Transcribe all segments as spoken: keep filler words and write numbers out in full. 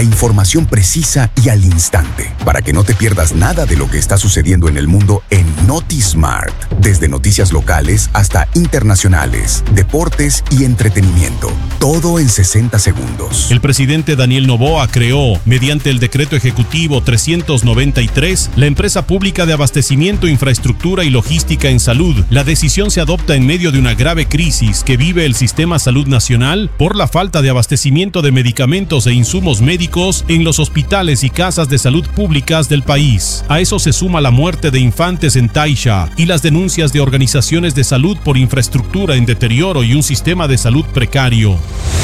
información precisa y al instante, para que no te pierdas nada de lo que está sucediendo en el mundo en NotiSmart. Desde noticias locales hasta internacionales, deportes y entretenimiento. Todo en sesenta segundos. El presidente Daniel Noboa creó, mediante el decreto ejecutivo trescientos noventa y tres, la empresa pública de abastecimiento, infraestructura y logística en salud. La decisión se adopta en medio de una grave crisis que vive el sistema salud nacional por la falta de abastecimiento de medicamentos e insumos médicos en los hospitales y casas de salud públicas del país. A eso se suma la muerte de infantes en Taisha y las denuncias de organizaciones de salud por infraestructura en deterioro y un sistema de salud precario.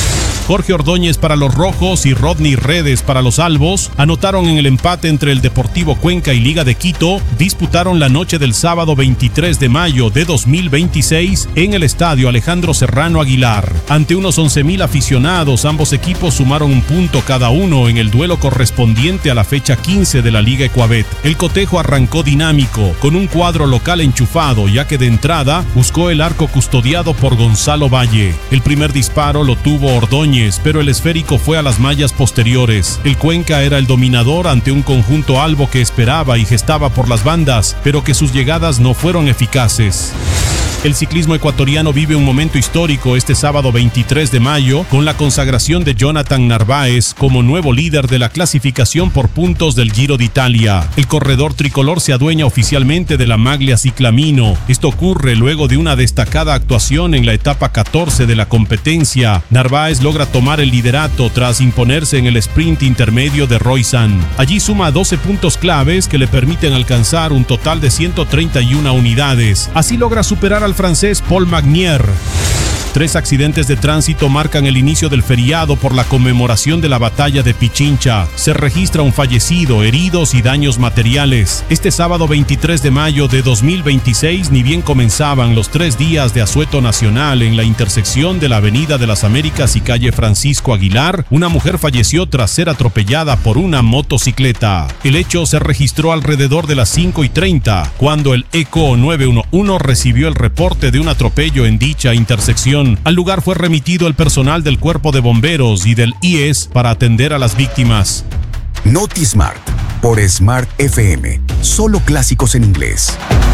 Jorge Ordóñez para los rojos y Rodney Redes para los albos anotaron en el empate entre el Deportivo Cuenca y Liga de Quito. Disputaron la noche del sábado veintitrés de mayo de dos mil veintiséis en el estadio Alejandro Serrano Aguilar. Ante unos once mil aficionados, ambos equipos sumaron un punto cada uno en el duelo correspondiente a la fecha quince de la Liga Ecuabet. El cotejo arrancó dinámico, con un cuadro local enchufado, ya que de entrada buscó el arco custodiado por Gonzalo Valle. El primer disparo lo tuvo Ordóñez, pero el esférico fue a las mallas posteriores. El Cuenca era el dominador ante un conjunto albo que esperaba y gestaba por las bandas, pero que sus llegadas no fueron eficaces. El ciclismo ecuatoriano vive un momento histórico este sábado veintitrés de mayo con la consagración de Jonathan Narváez como nuevo líder de la clasificación por puntos del Giro de Italia. El corredor tricolor se adueña oficialmente de la Maglia Ciclamino. Esto ocurre luego de una destacada actuación en la etapa catorce de la competencia. Narváez logra tomar el liderato tras imponerse en el sprint intermedio de Roysan. Allí suma doce puntos claves que le permiten alcanzar un total de ciento treinta y una unidades. Así logra superar a al francés Paul Magnier. Tres accidentes de tránsito marcan el inicio del feriado por la conmemoración de la batalla de Pichincha. Se registra un fallecido, heridos y daños materiales. Este sábado veintitrés de mayo de dos mil veintiséis, ni bien comenzaban los tres días de asueto nacional en la intersección de la Avenida de las Américas y calle Francisco Aguilar, una mujer falleció tras ser atropellada por una motocicleta. El hecho se registró alrededor de las cinco y treinta, cuando el E C O nueve uno uno recibió el reporte de un atropello en dicha intersección. Al lugar fue remitido el personal del Cuerpo de Bomberos y del I E S para atender a las víctimas. NotiSmart por Smart F M. Solo clásicos en inglés.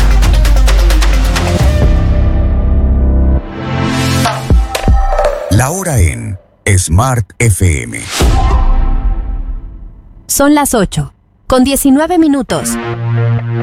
La hora en Smart F M. Son las ocho, con diecinueve minutos.